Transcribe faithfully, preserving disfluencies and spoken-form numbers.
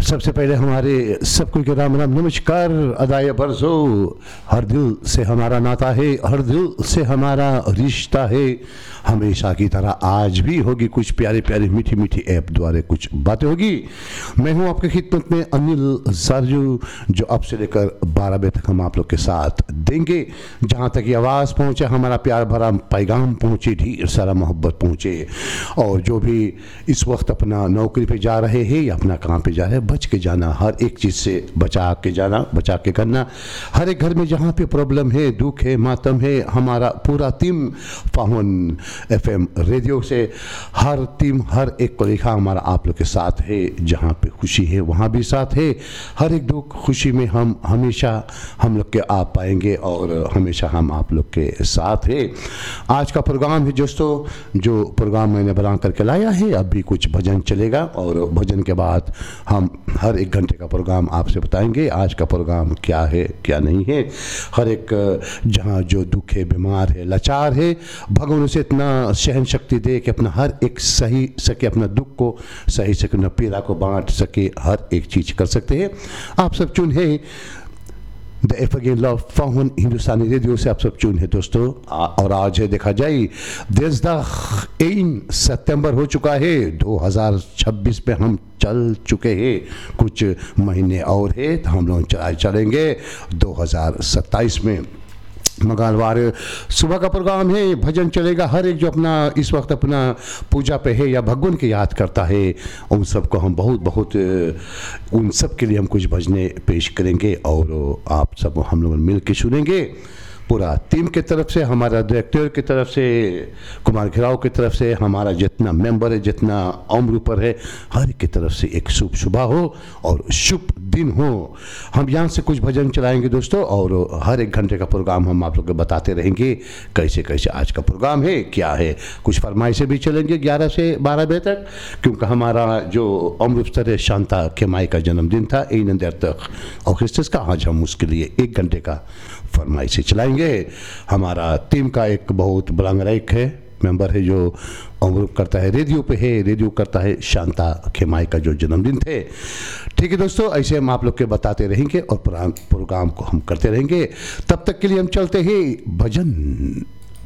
सबसे पहले हमारे सबको के राम राम नमस्कार अदाय बरसो। हर दिल से हमारा नाता है, हर दिल से हमारा रिश्ता है। हमेशा की तरह आज भी होगी कुछ प्यारी प्यारी मीठी मीठी ऐप द्वारा कुछ बातें होगी। मैं हूं आपके खिदमत में अनिल सरजू, जो अब से लेकर बारह बजे तक हम आप लोग के साथ देंगे। जहां तक ये आवाज़ पहुंचे, हमारा प्यार भरा पैगाम पहुंचे, ढेर सारा मोहब्बत पहुंचे। और जो भी इस वक्त अपना नौकरी पे जा रहे हैं या अपना काम पे जा रहे हैं, बच के जाना, हर एक चीज़ से बचा के जाना, बचा के करना। हर एक घर में जहाँ पे प्रॉब्लम है, दुख है, मातम है, हमारा पूरा टीम फाहुन एफएम रेडियो से हर टीम हर एक को लिखा हमारा आप लोग के साथ है। जहाँ पे खुशी है वहाँ भी साथ है। हर एक दुख खुशी में हम हमेशा हम लोग के आप पाएंगे और हमेशा हम आप लोग के साथ है। आज का प्रोग्राम है दोस्तों, जो प्रोग्राम मैंने बना करके लाया है। अभी कुछ भजन चलेगा और भजन के बाद हम हर एक घंटे का प्रोग्राम आपसे बताएंगे आज का प्रोग्राम क्या है क्या नहीं है। हर एक जहाँ जो दुख है, बीमार है, लाचार है, भगवान उसे इतना सहन शक्ति दे कि अपना हर एक सही सके, अपना दुख को सही सके, अपना पीड़ा को बांट सके, हर एक चीज़ कर सकते हैं। आप सब चुन है the F again love फाहुन Hindustani radio से आप सब चुन है दोस्तों। और आज है देखा जाए देश दा तीन सितंबर हो चुका है, दो हज़ार छब्बीस में हम चल चुके हैं। कुछ महीने और है तो हम लोग चलाए चलेंगे दो हज़ार सत्ताईस में। मंगलवार सुबह का प्रोग्राम है, भजन चलेगा। हर एक जो अपना इस वक्त अपना पूजा पे है या भगवान के याद करता है, उन सबको हम बहुत बहुत उन सब के लिए हम कुछ भजने पेश करेंगे और आप सब हम लोग मिल के सुनेंगे। पूरा टीम की तरफ से, हमारा डायरेक्टर की तरफ से, कुमार घिराव की तरफ से, हमारा जितना मेंबर है, जितना उम्र पर है, हर एक की तरफ से एक शुभ सुबह हो और शुभ दिन हो। हम यहाँ से कुछ भजन चलाएंगे दोस्तों और हर एक घंटे का प्रोग्राम हम आप लोग को बताते रहेंगे कैसे कैसे आज का प्रोग्राम है क्या है। कुछ फरमाइशें भी चलेंगे ग्यारह से बारह बजे तक, क्योंकि हमारा जो अमृतसर है शांता खेमाई का जन्मदिन था इन देर तक और क्रिस्टस का। आज हम उसके लिए एक घंटे का फरमाइशें चलाएंगे। हमारा टीम का एक बहुत बलंगराइक है मेंबर है जो अमृत करता है, रेडियो पे है, रेडियो करता है शांता खेमाई का जो जन्मदिन थे। ठीक है दोस्तों, ऐसे हम आप लोग के बताते रहेंगे और प्रोग्राम को हम करते रहेंगे। तब तक के लिए हम चलते हैं भजन।